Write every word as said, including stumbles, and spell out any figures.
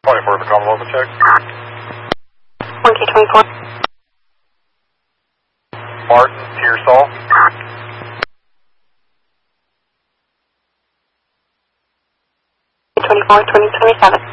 twenty-four, the Commonwealth check. one K twenty-four. Martin, Pearsall. twenty-four, twenty twenty-seven.